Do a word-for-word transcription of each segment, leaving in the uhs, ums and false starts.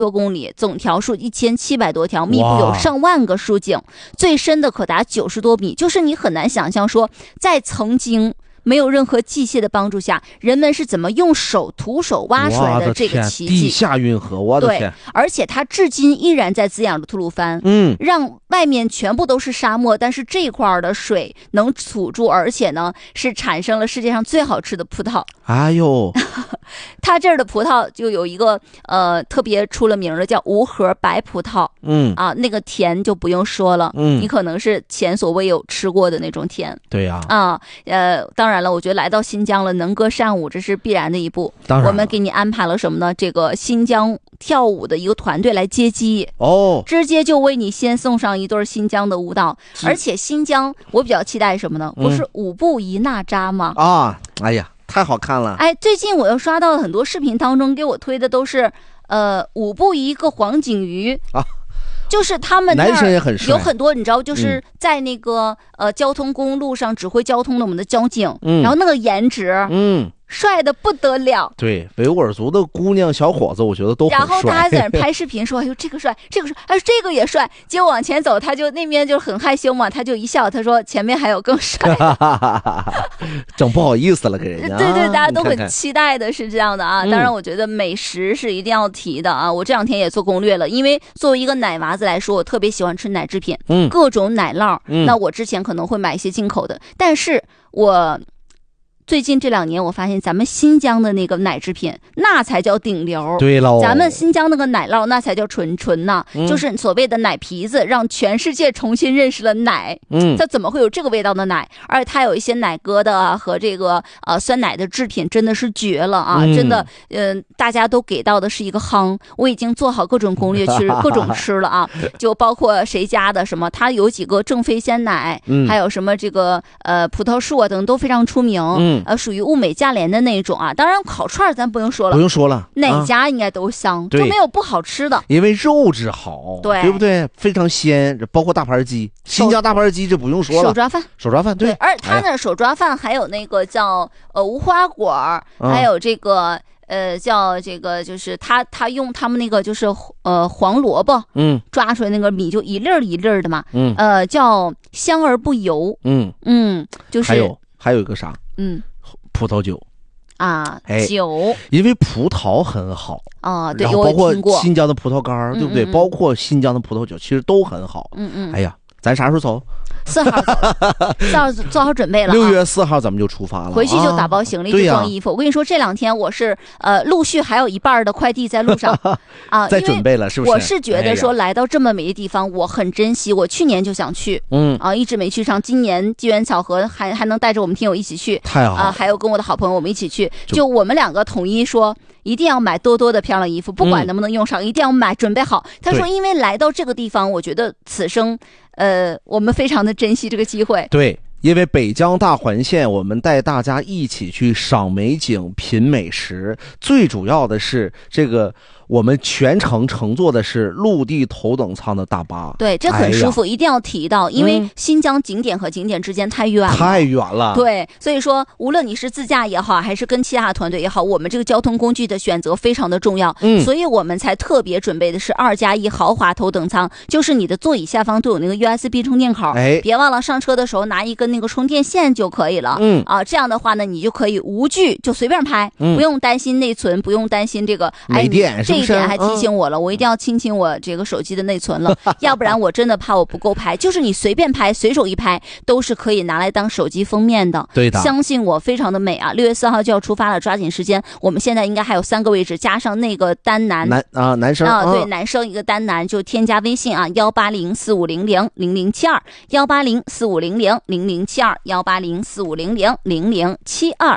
多公里，总条数一千七百多条，密布有上万个竖井，最深的可达九十多米。就是你很难想象说，在曾经没有任何机械的帮助下，人们是怎么用手徒手挖出来的这个奇迹。 地下运河，我的天！ 对，而且它至今依然在滋养着吐鲁番， 嗯， 让外面全部都是沙漠，但是这一块的水能储住，而且呢是产生了世界上最好吃的葡萄。 哎呦， 它这儿的葡萄就有一个呃特别出了名的叫无核白葡萄， 嗯啊，那个甜就不用说了， 嗯， 你可能是前所未有吃过的那种甜。 对呀、 啊，啊，呃，当然了，我觉得来到新疆了，能歌善舞，这是必然的一步。 当然， 我们给你安排了什么呢？这个新疆跳舞的一个团队来接机， 哦， 直接就为你先送上一对新疆的舞蹈。而且新疆，我比较期待什么呢？不是舞步一娜扎吗？ 嗯、啊，哎呀，太好看了！ 哎，最近我又刷到了很多视频当中给我推的都是，呃，舞步一个黄景瑜啊。 就是他们男生也很帅， 有很多你知道，就是在那个、嗯、呃交通公路上指挥交通的我们的交警， 嗯， 然后那个颜值， 嗯， 帅的不得了。 对，维吾尔族的姑娘小伙子，我觉得都很帅。 然后他还在那拍视频说：“哎呦，这个帅，这个帅，哎，这个也帅。”结果往前走，他就那边就很害羞嘛，他就一笑，他说：“前面还有更帅的。” 整不好意思了，给人家。 对对，大家都很期待的是这样的啊。当然，我觉得美食是一定要提的啊。我这两天也做攻略了，因为作为一个奶娃子来说，我特别喜欢吃奶制品， 嗯， 各种奶酪。 嗯， 那我之前可能会买一些进口的，但是我最近这两年我发现咱们新疆的那个奶制品那才叫顶流。 对喽， 咱们新疆那个奶酪那才叫纯纯呐、 嗯， 就是所谓的奶皮子，让全世界重新认识了奶。 嗯， 它怎么会有这个味道的奶？而且它有一些奶疙瘩啊和这个呃酸奶的制品真的是绝了啊！ 嗯、 真的，嗯、呃，大家都给到的是一个夯。我已经做好各种攻略去各种吃了啊，就包括谁家的什么，它有几个正飞鲜奶， 嗯， 还有什么这个呃葡萄树啊等都非常出名。 嗯， 呃，属于物美价廉的那种啊。当然烤串咱不用说了， 不用说了， 哪家应该都香，啊、就没有不好吃的。 因为肉质好， 对对不对？非常鲜，包括大盘鸡，新疆大盘鸡这不用说了， 手抓饭， 手抓饭，对。 对而它那手抓饭还有那个叫呃无花果， 嗯、 还有这个。呃，叫这个就是他，他用他们那个就是呃黄萝卜， 嗯， 抓出来那个米就一粒儿一粒儿的嘛， 嗯， 呃叫香而不油， 嗯嗯，就是还有还有一个啥， 嗯， 葡萄酒啊， 哎、 酒， 因为葡萄很好啊，对， 然后包括新疆的葡萄干嗯嗯对不对？包括新疆的葡萄酒，其实都很好。 嗯嗯， 哎呀，咱啥时候走？ 四号走，四号做好准备了、啊。 六月四号咱们就出发了， 回去就打包行李，啊、就装衣服、啊。我跟你说，这两天我是呃陆续还有一半的快递在路上啊， 在准备了，是不是？ 我是觉得说来到这么美的地方，我很珍惜。我去年就想去， 嗯啊，一直没去上。今年机缘巧合，还还能带着我们听友一起去， 太好啊！还有跟我的好朋友我们一起去，就, 就我们两个统一说。一定要买多多的漂亮衣服，不管能不能用上，嗯、一定要买，准备好。他说，因为来到这个地方，我觉得此生，呃，我们非常的珍惜这个机会。 对，因为北疆大环线，我们带大家一起去赏美景、品美食，最主要的是这个。我们全程乘坐的是陆地头等舱的大巴， 对，这很舒服，哎、一定要提到，因为新疆景点和景点之间太远了， 太远了。 对，所以说无论你是自驾也好，还是跟其他团队也好，我们这个交通工具的选择非常的重要， 嗯， 所以我们才特别准备的是二加一豪华头等舱，就是你的座椅下方都有那个 U S B 充电口， 哎， 别忘了上车的时候拿一根那个充电线就可以了， 嗯啊，这样的话呢，你就可以无惧就随便拍， 嗯、 不用担心内存，不用担心这个没电， 这一点还提醒我了，嗯、我一定要清清我这个手机的内存了，要不然我真的怕我不够拍。就是你随便拍，随手一拍，都是可以拿来当手机封面的。 对的， 相信我，非常的美啊！六月四号就要出发了，抓紧时间。我们现在应该还有三个位置，加上那个单男男啊男生啊，对， 嗯、 男生一个单男，就添加微信啊，幺八零四五零零零零七二，幺八零四五零零零零七二，幺八零四五零零零零七二。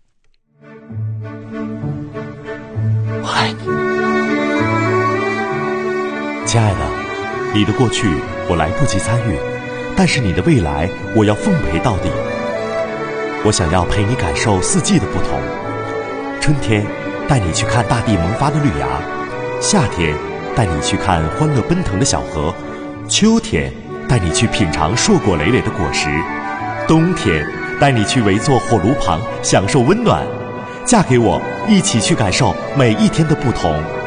我爱你，亲爱的，你的过去我来不及参与，但是你的未来我要奉陪到底。我想要陪你感受四季的不同，春天带你去看大地萌发的绿芽，夏天带你去看欢乐奔腾的小河，秋天带你去品尝硕果累累的果实，冬天带你去围坐火炉旁享受温暖。嫁给我，一起去感受每一天的不同。